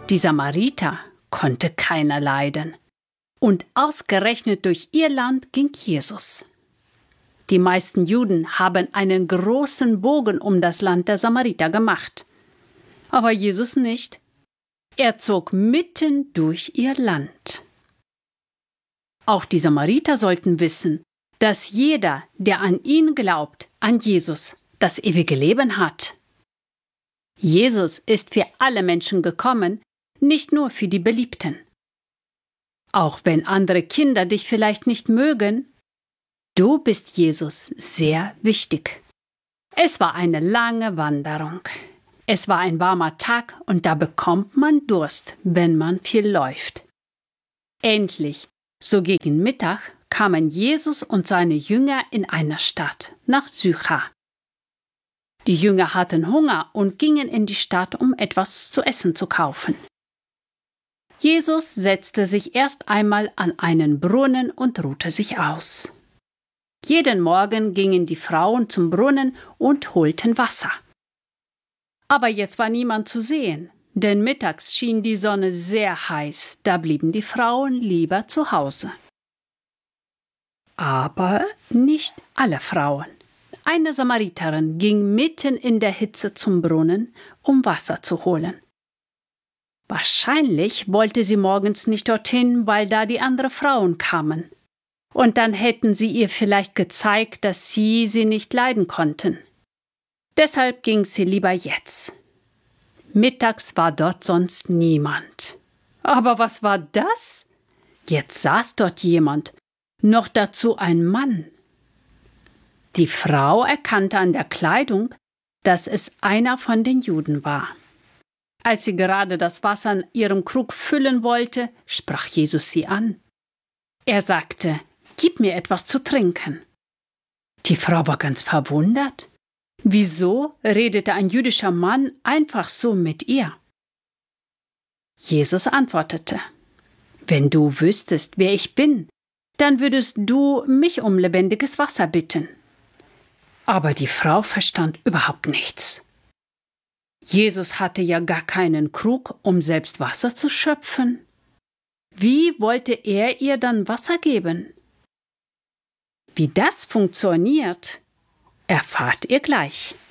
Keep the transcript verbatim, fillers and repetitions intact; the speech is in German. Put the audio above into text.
Die Samariter konnte keiner leiden. Und ausgerechnet durch ihr Land ging Jesus. Die meisten Juden haben einen großen Bogen um das Land der Samariter gemacht. Aber Jesus nicht. Er zog mitten durch ihr Land. Auch die Samariter sollten wissen, dass jeder, der an ihn glaubt, an Jesus, das ewige Leben hat. Jesus ist für alle Menschen gekommen, nicht nur für die Beliebten. Auch wenn andere Kinder dich vielleicht nicht mögen, du bist Jesus sehr wichtig. Es war eine lange Wanderung. Es war ein warmer Tag und da bekommt man Durst, wenn man viel läuft. Endlich, so gegen Mittag, kamen Jesus und seine Jünger in eine Stadt, nach Sychar. Die Jünger hatten Hunger und gingen in die Stadt, um etwas zu essen zu kaufen. Jesus setzte sich erst einmal an einen Brunnen und ruhte sich aus. Jeden Morgen gingen die Frauen zum Brunnen und holten Wasser. Aber jetzt war niemand zu sehen, denn mittags schien die Sonne sehr heiß, da blieben die Frauen lieber zu Hause. Aber nicht alle Frauen. Eine Samariterin ging mitten in der Hitze zum Brunnen, um Wasser zu holen. Wahrscheinlich wollte sie morgens nicht dorthin, weil da die anderen Frauen kamen. Und dann hätten sie ihr vielleicht gezeigt, dass sie sie nicht leiden konnten. Deshalb ging sie lieber jetzt. Mittags war dort sonst niemand. Aber was war das? Jetzt saß dort jemand, noch dazu ein Mann. Die Frau erkannte an der Kleidung, dass es einer von den Juden war. Als sie gerade das Wasser in ihrem Krug füllen wollte, sprach Jesus sie an. Er sagte, »Gib mir etwas zu trinken.« Die Frau war ganz verwundert. Wieso redete ein jüdischer Mann einfach so mit ihr? Jesus antwortete, »Wenn du wüsstest, wer ich bin, dann würdest du mich um lebendiges Wasser bitten.« Aber die Frau verstand überhaupt nichts. Jesus hatte ja gar keinen Krug, um selbst Wasser zu schöpfen. Wie wollte er ihr dann Wasser geben? Wie das funktioniert, erfahrt ihr gleich.